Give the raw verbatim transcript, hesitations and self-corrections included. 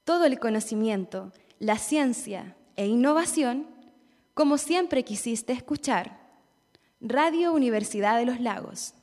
todo el conocimiento, la ciencia e innovación, como siempre quisiste escuchar. Radio Universidad de los Lagos.